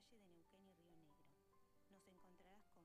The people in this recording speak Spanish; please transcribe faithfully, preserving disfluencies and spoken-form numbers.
calle de Neuquén y Río Negro. Nos encontrarás